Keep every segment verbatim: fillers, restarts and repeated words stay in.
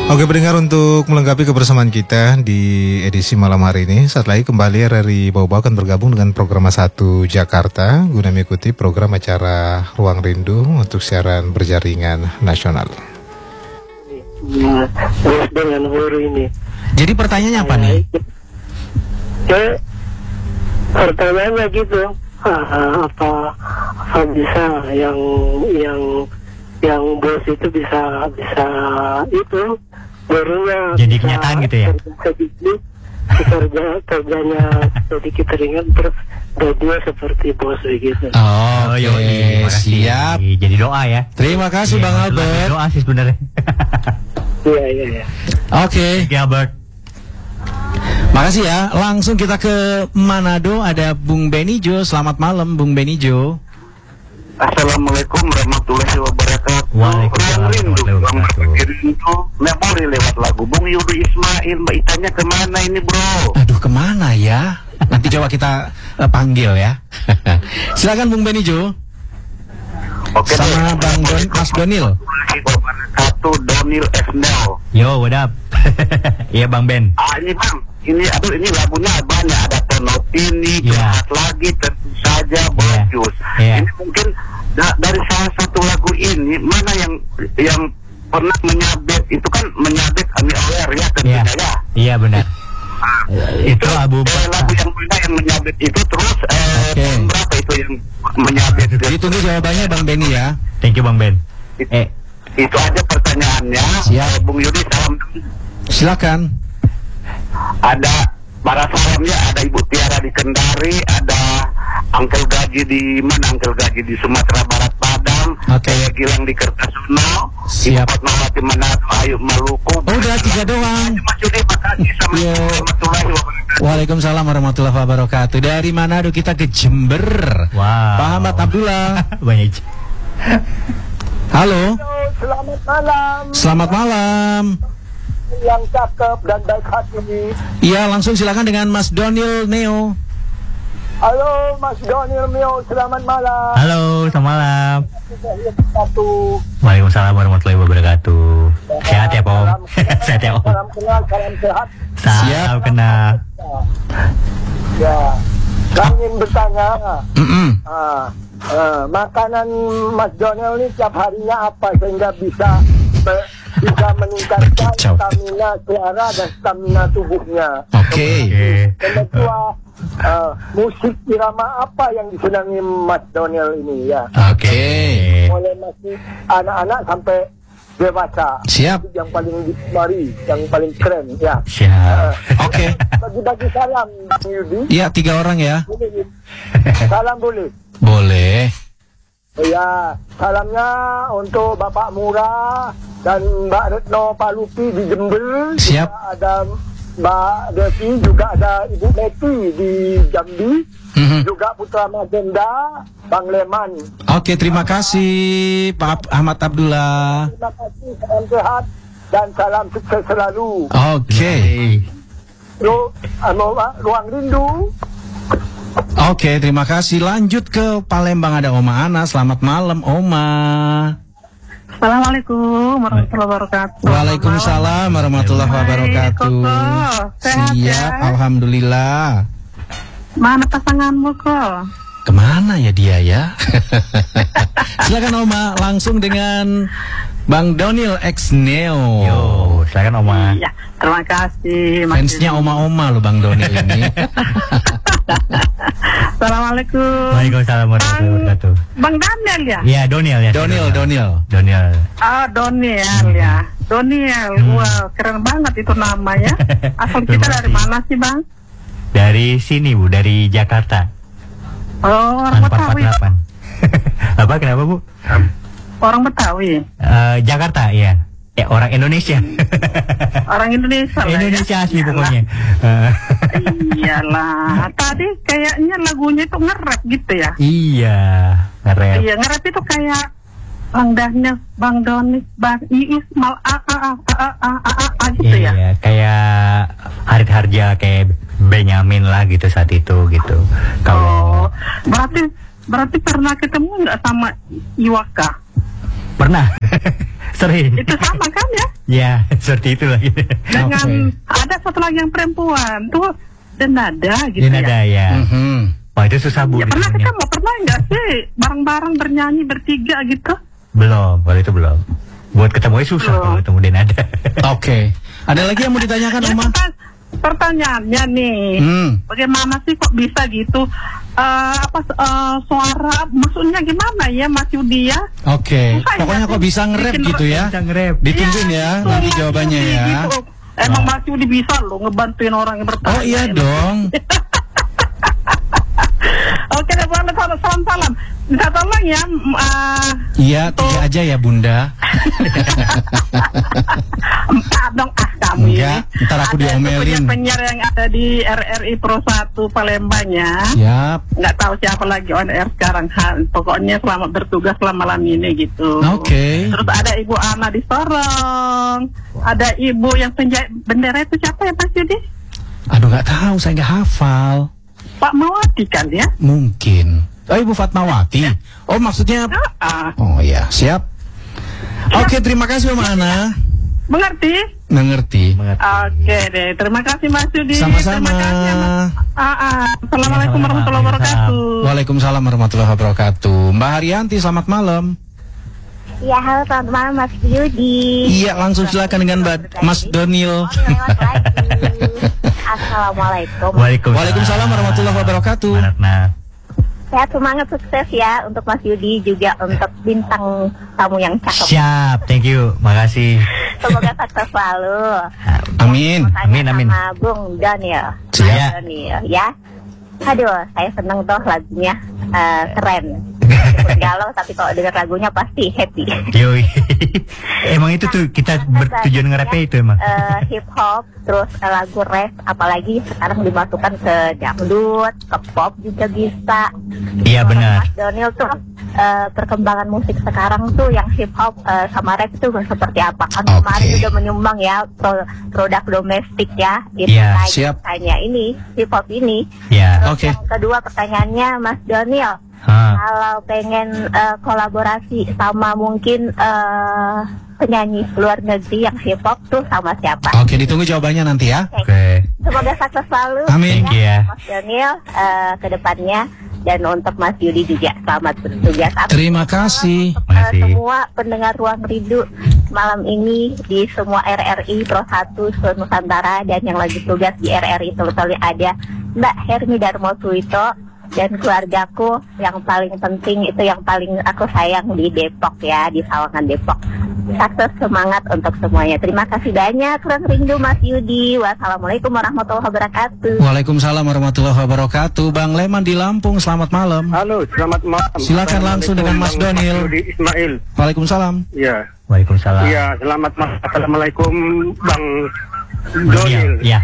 Oke pendengar, untuk melengkapi kebersamaan kita di edisi malam hari ini, saat lagi kembali R R I Baobab akan bergabung dengan program satu Jakarta guna mengikuti program acara Ruang Rindu untuk siaran berjaringan nasional. Nah, terus dengan huru ini. Jadi pertanyaannya apa nih? Ya, pertanyaannya gitu, ah, apa apa bisa yang yang yang bos itu bisa bisa itu barunya jadi kenyataan gitu ya? Sedikit kerja kerjanya sedikit ringan terus dia seperti bos begitu. Oh, Oke, okay, siap. Jadi doa ya. Terima kasih ya, Bang Albert. Doa sih sebenarnya. Iya iya iya. Oke. Oke Albert. Makasih ya. Langsung kita ke Manado, ada Bung Benijo. Selamat malam Bung Benijo. Assalamualaikum warahmatullahi wabarakatuh. Waalaikumsalam warahmatullahi wabarakatuh. Itu memori lewat lagu Bung Yudi Ismail. Mbak Itanya kemana ini bro? Aduh, kemana ya? Nanti coba kita uh, panggil ya. Silakan Bung Benijo. Oke, sama Bang Don, Mas Donil. Satu Donil Esnel. Yo, what up? Iya Bang Ben. Ah ini Bang, ini aduh ini lagunya banyak, ada Tonotini, Yeah. Curhat lagi, tentu saja bagus. Yeah. Ini mungkin da- dari salah satu lagu ini mana yang yang pernah menyabet, itu kan menyabet Ami Aware ya tentunya Iya. ya. Iya benar. Ah, Itu album eh, lagu yang mana yang menyabet itu terus eh, Oke. tahun berapa itu yang menyabet? Ditunggu jawabannya Bang Beni ya. Thank you Bang Ben. It- Eh, Itu aja pertanyaannya. Siap. Eh, Bung Yudi salam. Silakan. Ada para salamnya, ada Ibu Tiara di Kendari, ada Uncle Gaji di mana? Uncle Gaji di Sumatera Barat Padang, Oke. saya Gilang di Kertasuno, Siap. Ibu Fatmawati Manado, Ayu Maluku. Oh, udah tiga doang. Mas Yudi, makasih sama Yo. warahmatullahi wabarakatuh. Waalaikumsalam warahmatullahi wabarakatuh. Dari Manado kita ke Jember. wow. Pak Ahmad Abdullah. Banyak. Halo. Selamat malam Selamat malam. yang cakep dan baik hati. Iya, langsung silakan dengan Mas Donil Neo. Halo Mas Donil Mio, selamat malam. Halo, selamat malam. Satu. Waalaikumsalam warahmatullahi wabarakatuh. Sehat ya Om. Sehat ya Om. Salam kenal, salam sehat. Salam kenal. Ya, kami ingin bertanya, Mm-mm. ah, eh, makanan Mas Donel ini tiap harinya apa sehingga bisa be- bisa meningkatkan Berkicau. stamina suara dan stamina tubuhnya. Oke. Oke. Dan kedua, eh, musik irama apa yang disenangi Mas Donel ini ya? Oke. Mulai masih anak-anak sampai dewasa. Siap. Itu yang paling digemari, yang paling keren ya. Siap. Oke. Bagi-bagi salam, Bang Yudi. Iya, tiga orang ya. Boleh. Salam boleh. Boleh. Ya, salamnya untuk Bapak Murah dan Mbak Retno Palupi di Jember. Siap. Juga ada Mbak Devi, juga ada Ibu Meti di Jambi. Mhm. Juga Putra Magenda, Bang Leman. Oke, terima kasih Pak Ahmad Abdullah. Terima kasih, salam sehat dan salam sukses selalu. Oke. Ru, anu, Ruang Rindu. Oke, terima kasih. Lanjut ke Palembang, ada Oma Ana. Selamat malam, Oma. Assalamualaikum warahmatullahi wabarakatuh. Waalaikumsalam warahmatullahi wabarakatuh. Koko, sehat ya? Siap, alhamdulillah. Mana pasanganmu kok? Kemana ya dia ya? Silakan Oma, langsung dengan Bang Donil X Neo. Yo, silakan Oma. Iya, terima kasih. Mas Fansnya Yudi. Oma-Oma loh Bang Donil ini. Assalamualaikum. Waalaikumsalam warahmatullahi wabarakatuh. Bang Daniel ya? Iya, Doniel ya. Donil, Donil. Doniel. Ah, Doniel ya. Doniel, wah keren banget itu namanya. Asal kita Terima dari kasih. mana sih Bang? Dari sini Bu, dari Jakarta. Oh, orang Betawi. empat empat delapan. Apa kenapa Bu? Orang Betawi. Eh, Jakarta ya. Eh, orang Indonesia. Orang Indonesia lah Indonesia ya. asli Iyalah. pokoknya. Eh, Iyalah. Tadi kayaknya lagunya itu nge-rap gitu ya. iya, nge-rap. Iya, nge-rap itu kayak Bang Daniel, Bang Doni, Bang Iis, Mal A A A A A A A A gitu ya. Iya, kayak Harit Harja, kayak Benyamin lah gitu saat itu gitu. Kalau Oh, berarti berarti pernah ketemu nggak sama Iwaka? Pernah. Sering. Itu sama kan ya? Ya, seperti itu lagi. Dengan Oke. ada satu lagi yang perempuan tuh denada gitu Ini ada ya. ya. Mhm. Wah, itu susah Bu. Ya pernah ditunggunya. kita mau pernah nggak sih bareng-bareng bernyanyi bertiga gitu? Belum, kalau itu belum. Buat ketemunya susah Belum. kalau ketemu Denada. Oke. Ada lagi yang mau ditanyakan, Jadi Oma? perta- pertanyaannya nih, Hmm. bagaimana sih kok bisa gitu? Eh, apa eh, suara maksudnya gimana ya Mas Yudi ya? Oke. Susah ya, Pokoknya kok bisa nge-rap bikin gitu ya? Bisa nge-rap. Ditungguin Iya, ya itu nanti Mas jawabannya Yudi ya. gitu. Emang Mas Yudi bisa loh ngebantuin orang yang bertanya. Oh iya dong. Oke, boleh salam salam. Minta tolong ya. m- eh, Iya, tiga aja ya Bunda. Empat dong ah kamu Enggak, ini. ntar aku Ada diomelin. penyiar yang ada di R R I Pro satu Palembang ya. Siap. Nggak tahu siapa lagi on air sekarang. Ha, pokoknya selamat bertugas selama malam ini gitu. Oke. Terus ada Ibu Ana di Sorong. Ada Ibu yang penjahit bendera itu siapa ya Mas Yudi? Aduh nggak tahu, saya nggak hafal. Pak Mawati kan ya? Mungkin. Oh Ibu Fatmawati. Oh maksudnya. Ah, Oh iya, siap. Oke, terima kasih Oma Ana. mengerti? Mengerti. Oke deh, terima kasih Mas Yudi. Sama-sama. Terima kasih ya, Mas. Ah, ah. Assalamualaikum warahmatullahi wabarakatuh. Waalaikumsalam warahmatullahi wabarakatuh. Mbak Haryanti, selamat malam. Ya, halo selamat malam Mas Yudi. Iya, langsung silakan dengan Mbak Mas Donil. Oh, lewat lagi. Assalamualaikum. Waalaikumsalam. Waalaikumsalam warahmatullahi wabarakatuh. Manatna. Sehat, semangat, sukses ya untuk Mas Yudi, juga untuk bintang tamu yang cakep. Siap, thank you. Makasih. Semoga sukses selalu. Amin. Mau tanya Amin, amin. sama Bung Daniel. Siap. Daniel ya. Aduh, saya seneng tuh lagunya, eh, keren. Meskipun galau, tapi kalau dengar lagunya pasti happy. Yoi. Emang itu tuh kita bertujuan nge-rapnya itu emang. Eh, hip hop, terus eh, lagu rap, apalagi sekarang dimasukkan ke dangdut, ke pop juga bisa. Iya, Menurut benar. Mas Donil tuh eh, perkembangan musik sekarang tuh yang hip hop eh, sama rap itu seperti apa? Kan Oke. kemarin udah menyumbang ya pro- produk domestik ya. Itu Iya, naik siap. tanya ini hip hop ini. Ya. Terus Oke. yang kedua pertanyaannya Mas Donil. Hah. Kalau pengen eh, kolaborasi sama mungkin eh, penyanyi luar negeri yang hip hop tuh sama siapa? Oke, ditunggu jawabannya nanti ya. Oke. Semoga sukses selalu. Amin. Thank you ya. Mas Daniel eh, ke depannya, dan untuk Mas Yudi juga selamat bertugas. Terima kasih. Untuk, eh, Makasih. semua pendengar Ruang Rindu malam ini di semua R R I Pro satu seluruh Nusantara, dan yang lagi tugas di R R I Sulsel ada Mbak Hermi Darmo Suito dan keluargaku yang paling penting itu yang paling aku sayang di Depok ya, di Sawangan Depok. Sukses, semangat untuk semuanya. Terima kasih banyak. Ruang Rindu Mas Yudi. Wassalamualaikum warahmatullahi wabarakatuh. Waalaikumsalam warahmatullahi wabarakatuh. Bang Leman di Lampung, selamat malam. Halo, selamat malam. Silakan langsung dengan Mas Bang Donil. Yudi Ismail. Waalaikumsalam. Ya. Waalaikumsalam. Iya, selamat malam. Assalamualaikum Bang Donil. Donil. Ya.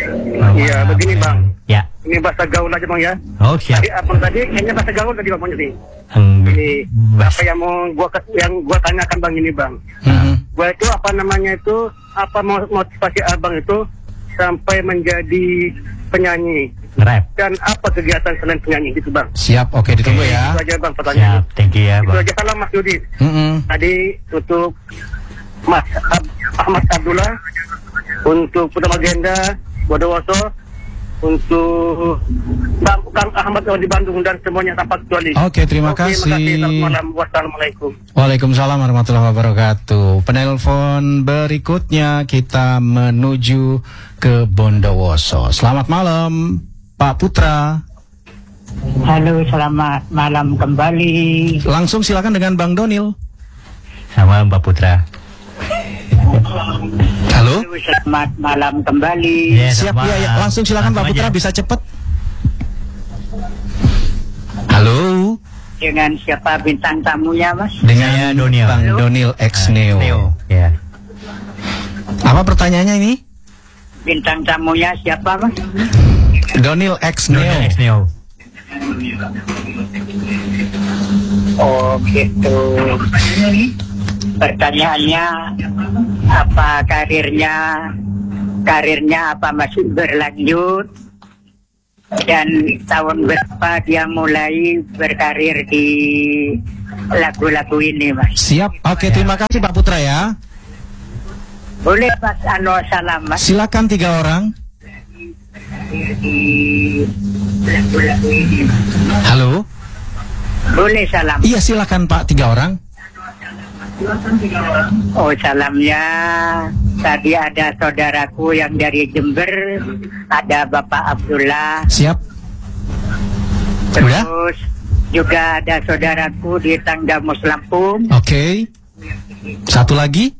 Iya, begini, Bang. Ya. Ini bahasa gaul aja Bang ya. Oh, siap. Tadi apa tadi? Kayaknya bahasa gaul tadi Bang tadi. Hmm, Ini bas. apa yang mau gua yang gua tanyakan Bang ini Bang. Mhm. Gua itu apa namanya itu, apa mo- motivasi Abang itu sampai menjadi penyanyi, Nge-rap. dan apa kegiatan selain penyanyi gitu Bang? Siap, oke ditunggu ya. Itu aja Bang pertanyaannya. Siap, thank you ya, Itu Bang. aja, salam Mas Yudi. Mhm. Tadi untuk Mas Ab- Ahmad Abdullah, untuk Putra Magenda, Bodowoso, untuk Bang Kang Ahmad di Bandung dan semuanya tanpa kecuali. Oke, terima Oke, kasih. Selamat malam. Wassalamualaikum. Waalaikumsalam warahmatullahi wabarakatuh. Penelpon berikutnya kita menuju ke Bondowoso. Selamat malam, Pak Putra. Halo, selamat malam kembali. Langsung silakan dengan Bang Donil. Sama Mbak Putra. Halo. Selamat malam kembali. Ya, Siap sama. ya, ya. Langsung silakan Pak Langsung Putra, aja. bisa cepet. Halo. Dengan siapa bintang tamunya, Mas? Dengan Saya Donil. Bang Donil X Neo. Neo. Ya. Apa pertanyaannya ini? Bintang tamunya siapa, Mas? Donil X Neo. Donil X Neo. Oh, gitu. Pertanyaannya, apa karirnya? Karirnya apa masih berlanjut? Dan tahun berapa dia mulai berkarir di lagu-lagu ini Mas. Siap. Oke, terima kasih Pak Putra ya. Boleh Mas Ano salam Mas. Silakan tiga orang. Lagu-lagu ini. Halo. Boleh salam. Iya, silakan Pak, tiga orang. Oh, salamnya tadi ada saudaraku yang dari Jember, ada Bapak Abdullah. Siap. Udah? Terus juga ada saudaraku di Tanggamus Lampung. Oke. Satu lagi.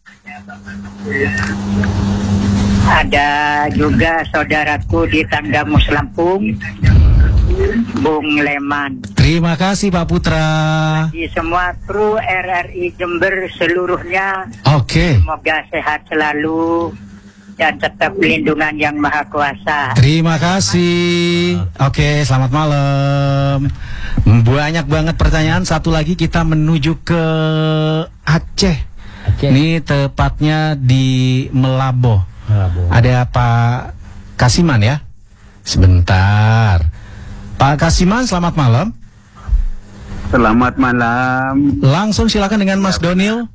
Ada juga saudaraku di Tanggamus Lampung, Bung Leman. Terima kasih Pak Putra. Di semua kru R R I Jember seluruhnya, Oke. semoga sehat selalu dan tetap lindungan yang maha kuasa. Terima kasih. Oke, selamat malam. Banyak banget pertanyaan. Satu lagi kita menuju ke Aceh. Aceh. Ini tepatnya di Melabo. Melabo. Ada Pak Kasiman ya. Sebentar. Pak Kasiman, selamat malam. Selamat malam. Langsung silakan dengan Mas Donil.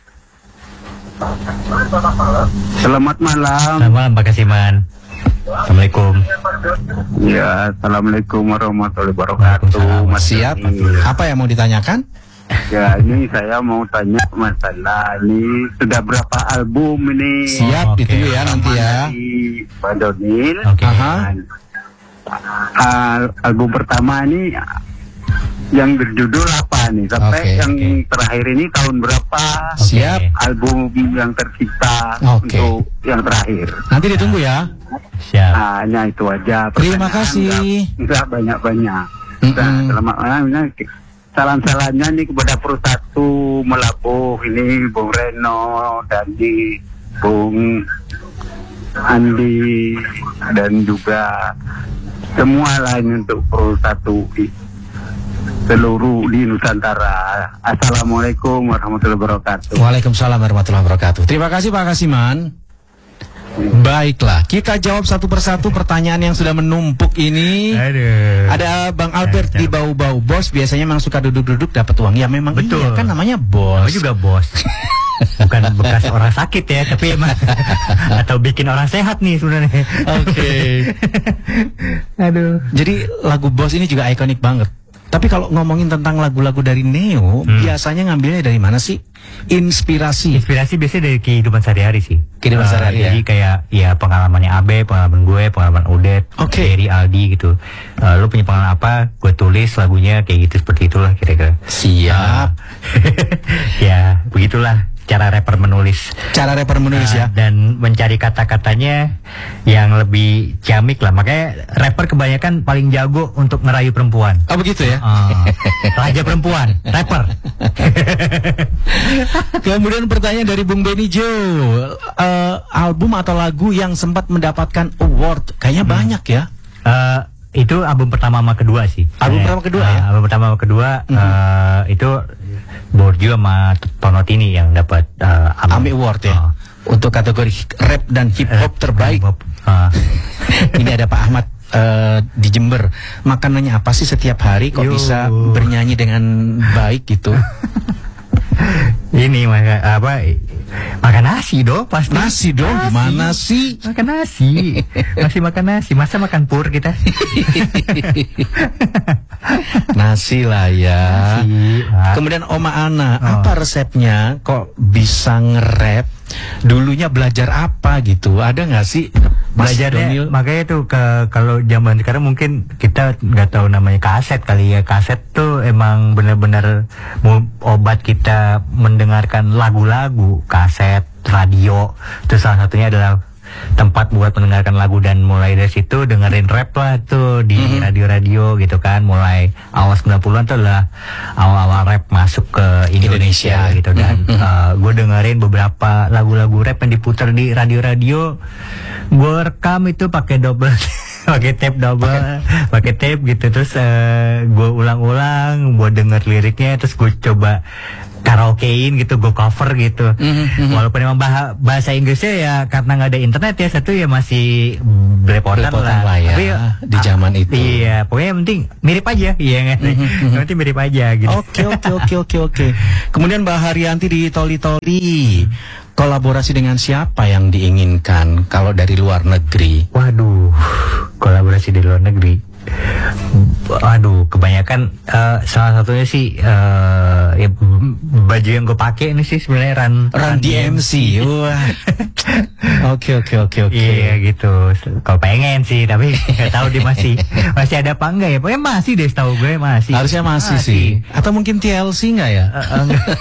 Selamat malam. Selamat malam Pak Kasiman. Assalamualaikum. Ya, assalamualaikum warahmatullahi wabarakatuh. Mas Siap. Doni. Apa yang mau ditanyakan? Ya, ini saya mau tanya masalah ini sudah berapa album ini? Siap, Oke. ditunggu ya nanti ya. Dari Pak Donil. Oke. Aha. Al- album pertama ini yang berjudul apa nih? Sampai Oke, yang oke. terakhir ini tahun berapa? Siap. Album yang tercipta Oke. untuk yang terakhir. Nanti ditunggu ya. Siap. Hanya itu aja. Terima Pertanyaan kasih. Enggak, enggak banyak-banyak. Mm-mm. Nah, selamat malam. Ini salam-salamnya nih kepada Persatu Melabuh ini Bung Reno dan di Bung Andi dan juga semua lain untuk Persatu i- seluruh di Nusantara. Assalamualaikum warahmatullahi wabarakatuh. Waalaikumsalam warahmatullahi wabarakatuh. Terima kasih Pak Kasiman. Baiklah, kita jawab satu persatu pertanyaan yang sudah menumpuk ini. Aduh. Ada Bang Albert di bau-bau. Bos biasanya memang suka duduk-duduk dapat uang. Ya memang Betul. iya kan namanya bos. Namanya juga bos. Bukan bekas orang sakit ya, tapi emang atau bikin orang sehat nih sebenarnya. Oke. Aduh. Jadi lagu Bos ini juga ikonik banget. Tapi kalau ngomongin tentang lagu-lagu dari Neo, Hmm. biasanya ngambilnya dari mana sih? Inspirasi. Inspirasi biasanya dari kehidupan sehari-hari sih. Kehidupan Eh, sehari-hari Jadi ya? kayak ya pengalamannya Abe, pengalaman gue, pengalaman Udet, Oke. Eri, Aldi gitu. Eh, lu punya pengalaman apa? Gue tulis lagunya kayak gitu, seperti itulah kira-kira. Siap. Ya, begitulah cara rapper menulis. Cara rapper menulis Nah, ya. dan mencari kata-katanya yang lebih ciamik lah. Makanya rapper kebanyakan paling jago untuk ngerayu perempuan. Oh begitu ya. Ah, raja perempuan, rapper. Kemudian pertanyaan dari Bung Benny Jo, Eh, album atau lagu yang sempat mendapatkan award, kayaknya Hmm. banyak ya. Eh, itu album pertama sama kedua sih. Album Eh, pertama kedua ah, ya? Album pertama sama kedua Mhm. eh, itu Borju sama Tonotini yang dapat eh, AMI Award ya. Ah. Untuk kategori rap dan hip hop terbaik. Hip hop. Ah. Ini ada Pak Ahmad eh, di Jember. Makanannya apa sih setiap hari kok Yo. bisa bernyanyi dengan baik gitu? Ini maka apa? Makan nasi dong pasti. Nasi dong, gimana sih? Makan nasi. Masih makan nasi. Masa makan pur kita? Nasi lah ya. Nasi. Ah. Kemudian Oma Ana, Oh. apa resepnya kok bisa nge-rap? Dulunya belajar apa gitu? Ada nggak sih? Mas Belajarnya Donil? makanya tuh ke kalau zaman sekarang mungkin kita nggak tahu namanya kaset kali ya. Kaset tuh emang benar-benar mu- obat kita mendengarkan lagu-lagu. Kaset, radio, terus salah satunya adalah tempat buat mendengarkan lagu, dan mulai dari situ dengerin rap lah tuh di Mhm. radio-radio gitu kan. Mulai awal sembilan puluhan tuh adalah awal-awal rap masuk ke Indonesia, Indonesia. gitu. Dan Mhm. gue dengerin beberapa lagu-lagu rap yang diputar di radio-radio. Gue rekam itu pakai double pakai tape double pakai tape gitu, terus gue ulang-ulang, gue denger liriknya, terus gue coba karaokein gitu, go cover gitu. Mhm. Walaupun emang bah- bahasa Inggrisnya ya karena nggak ada internet ya satu ya masih belepotan Belepotan lah. lah ya, Tapi di zaman itu. Iya, pokoknya yang penting mirip aja, iya nggak sih? Yang penting mirip aja gitu. Oke oke oke oke oke. Kemudian Mbak Haryanti di Toli Toli, kolaborasi dengan siapa yang diinginkan kalau dari luar negeri? Waduh, kolaborasi di luar negeri. Aduh, kebanyakan eh, salah satunya sih eh, ya, baju yang gue pakai ini sih sebenarnya Run Run D M C. Wah. Oke oke oke oke. Iya gitu. Kalau pengen sih, tapi nggak tahu dia masih masih ada apa enggak ya? Pokoknya masih deh, setahu gue masih. Harusnya masih, sih. Atau mungkin T L C nggak ya? Eh, eh, enggak.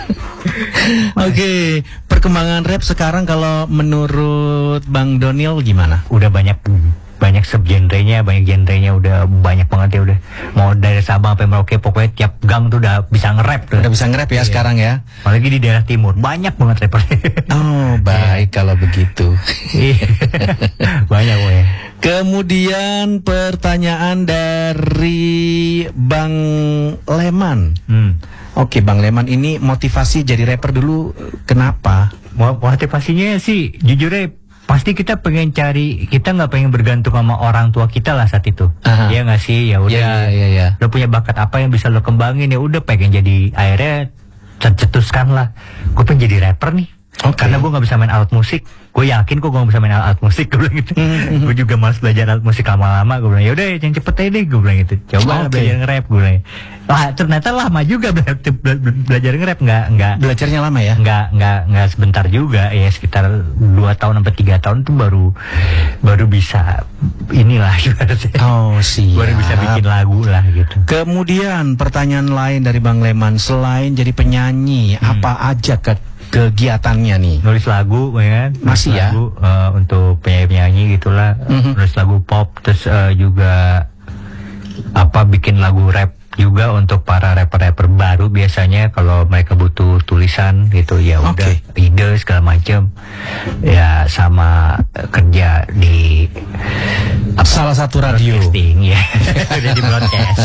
Oke, perkembangan rap sekarang kalau menurut Bang Doniel gimana? Udah banyak banyak subgenrenya, banyak genrenya, udah banyak banget ya, udah mau dari Sabang sampai Merauke, pokoknya tiap gang tuh udah bisa nge-rap tuh. Udah bisa nge-rap ya Iya. sekarang ya? Apalagi di daerah timur banyak banget rapper. Oh, baik kalau begitu. Iya. Banyak gue. Kemudian pertanyaan dari Bang Leman. Hmm. Oke, Bang Leman, ini motivasi jadi rapper dulu kenapa? Mo- Motivasinya sih jujurnya pasti kita pengen cari, kita nggak pengen bergantung sama orang tua kita lah saat itu. Aha. Iya nggak sih, ya udah. Iya, iya, iya. Lo punya bakat apa yang bisa lo kembangin, ya udah pengen jadi, akhirnya cetuskan lah. Gue pengen jadi rapper nih. Oke. Karena gue nggak bisa main alat musik. Gue yakin kok gue nggak bisa main alat musik, gue bilang gitu. Gue juga malas belajar alat musik lama-lama. Gue bilang yaudah yang cepet aja deh, gue bilang gitu. Coba Oke. belajar nge-rap, gue bilang. Wah ternyata lama juga bela- bela- belajar nge-rap, nggak nggak Belajarnya lama ya? nggak nggak nggak sebentar juga ya, sekitar dua tahun sampai tiga tahun tuh baru baru bisa inilah gimana sih. Oh, siap. Baru bisa bikin lagu lah gitu. Kemudian pertanyaan lain dari Bang Leman, selain jadi penyanyi, apa aja ke kegiatannya nih? Nulis lagu ya kan. Nulis Masih ya? lagu eh, untuk penyanyi gitulah. Mhm. Nulis lagu pop, terus eh, juga apa bikin lagu rap juga untuk para rapper-rapper baru biasanya kalau mereka butuh tulisan gitu ya udah, Oke. ide segala macam ya, sama eh, kerja di Salah satu radio. broadcasting ya. Udah di broadcast.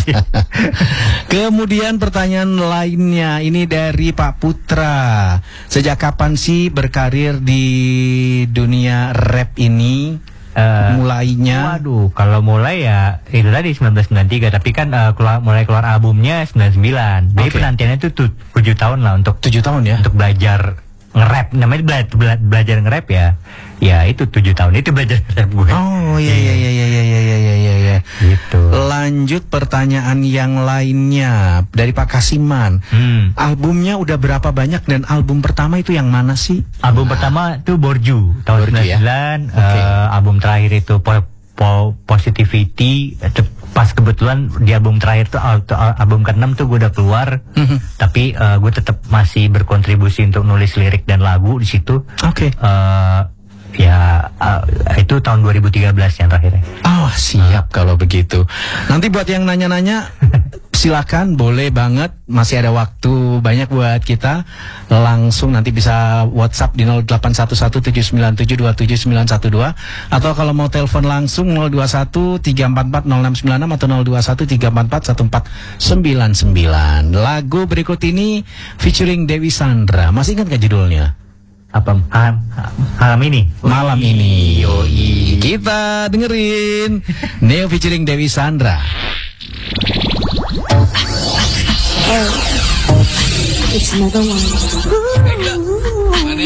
Kemudian pertanyaan lainnya ini dari Pak Putra. Sejak kapan sih berkarir di dunia rap ini? Eh, Mulainya? Waduh, kalau mulai ya itu tadi sembilan belas sembilan puluh tiga, tapi kan eh, keluar, mulai keluar albumnya sembilan puluh sembilan. Jadi Oke. penantiannya itu tu- tujuh tahun lah untuk Tujuh tahun ya? untuk belajar nge-rap. Namanya bela- bela- belajar nge-rap ya. Ya itu tujuh tahun itu belajar nge-rap gue. Oh, iya iya iya iya iya iya iya iya iya. Gitu. Lanjut pertanyaan yang lainnya dari Pak Kasiman. Hmm. Albumnya udah berapa banyak dan album pertama itu yang mana sih? Album pertama itu Borju tahun Borju sembilan puluh ya? sembilan. Oke. Eh, album terakhir itu po- po- Positivity. Itu pas kebetulan di album terakhir tuh al- tuh al- album keenam tuh gue udah keluar. Mhm. Tapi eh, gue tetap masih berkontribusi untuk nulis lirik dan lagu di situ. Oke. Eh, ya eh, itu tahun dua ribu tiga belas yang terakhir. Oh, siap kalau begitu. Nanti buat yang nanya-nanya silakan, boleh banget, masih ada waktu banyak buat kita. Langsung nanti bisa WhatsApp di nol delapan satu satu tujuh sembilan tujuh dua tujuh sembilan satu dua, atau kalau mau telepon langsung nol dua satu tiga empat empat nol enam sembilan enam atau nol dua satu tiga empat empat satu empat sembilan sembilan. Lagu berikut ini featuring Dewi Sandra. Masih ingat gak judulnya? Apa malam, malam ini? Malam ini. Yoi. Kita dengerin Neo featuring Dewi Sandra. It's another one.